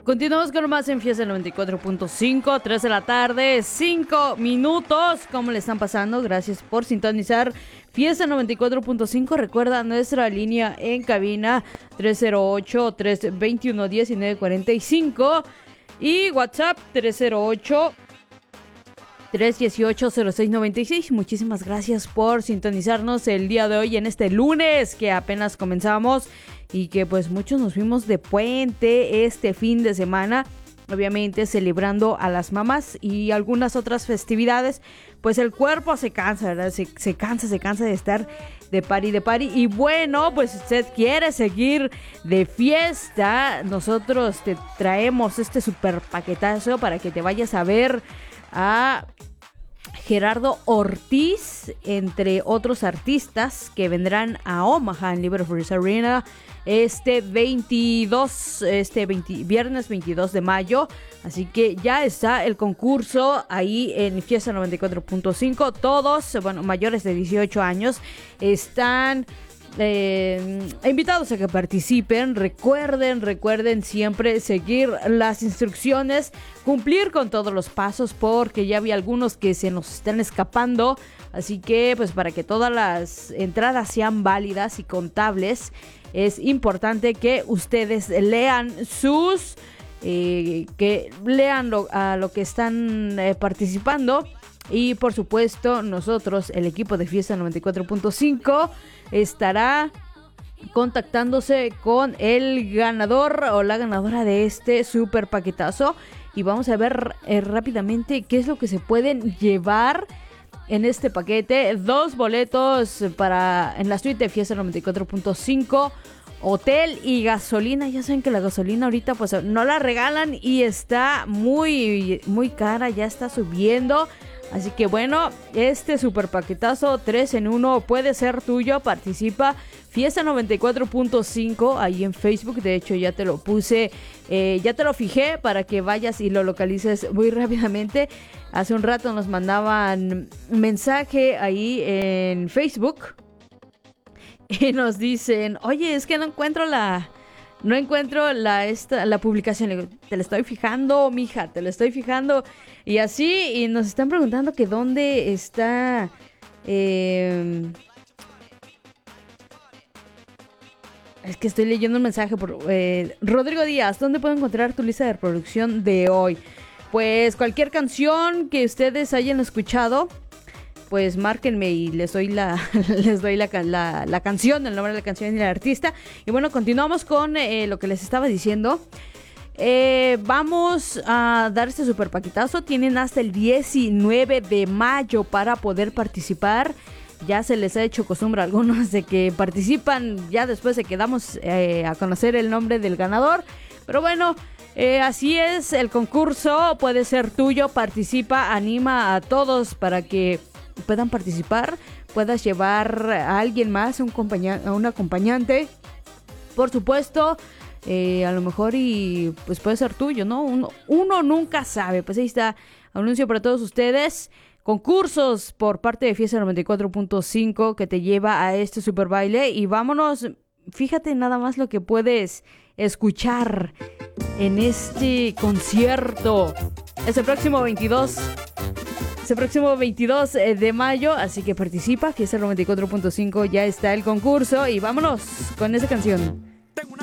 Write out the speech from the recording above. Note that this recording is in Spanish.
Continuamos con más en Fiesta 94.5, 3 de la tarde, 5 minutos. ¿Cómo le están pasando? Gracias por sintonizar Fiesta 94.5. Recuerda nuestra línea en cabina 308-321-1945 y WhatsApp 308-318-0696. Muchísimas gracias por sintonizarnos el día de hoy en este lunes que apenas comenzamos y que pues muchos nos fuimos de puente este fin de semana, obviamente celebrando a las mamás y algunas otras festividades. Pues el cuerpo se cansa, ¿verdad? Se cansa de estar de party. Y bueno, pues si usted quiere seguir de fiesta, nosotros te traemos este super paquetazo para que te vayas a ver a Gerardo Ortiz, entre otros artistas que vendrán a Omaha en Liberty Arena viernes 22 de mayo. Así que ya está el concurso ahí en Fiesta 94.5. Todos, mayores de 18 años están invitados a que participen. Recuerden siempre seguir las instrucciones, cumplir con todos los pasos, porque ya vi algunos que se nos están escapando. Así que pues para que todas las entradas sean válidas y contables, es importante que ustedes lean a lo que están participando. Y por supuesto nosotros, el equipo de Fiesta 94.5, estará contactándose con el ganador o la ganadora de este super paquetazo. Y vamos a ver rápidamente qué es lo que se pueden llevar en este paquete. 2 boletos en la suite de Fiesta 94.5, hotel y gasolina. Ya saben que la gasolina ahorita pues no la regalan y está muy, muy cara, ya está subiendo. Así que bueno, este super paquetazo 3 en 1 puede ser tuyo. Participa Fiesta 94.5 ahí en Facebook. De hecho ya te lo puse, ya te lo fijé para que vayas y lo localices muy rápidamente. Hace un rato nos mandaban mensaje ahí en Facebook y nos dicen: oye, es que no encuentro la publicación. Le digo: te la estoy fijando, mija, te la estoy fijando. Y así, y nos están preguntando que dónde está. Es que estoy leyendo un mensaje por Rodrigo Díaz. ¿Dónde puedo encontrar tu lista de reproducción de hoy? Pues cualquier canción que ustedes hayan escuchado, pues márquenme y les doy la canción, el nombre de la canción y el artista. Y bueno, continuamos con lo que les estaba diciendo. Vamos a dar este super paquetazo. Tienen hasta el 19 de mayo para poder participar. Ya se les ha hecho costumbre a algunos de que participan ya después de que damos a conocer el nombre del ganador. Pero bueno, así es el concurso. Puede ser tuyo. Participa, anima a todos para que puedan participar, puedas llevar a alguien más, a un acompañante, por supuesto, a lo mejor, y pues puede ser tuyo, ¿no? Uno nunca sabe. Pues ahí está, anuncio para todos ustedes, concursos por parte de Fiesta 94.5 que te lleva a este super baile. Y vámonos, fíjate nada más lo que puedes escuchar en este concierto ese próximo 22 de mayo, así que participa. Fiesta 94.5, ya está el concurso y vámonos con esa canción.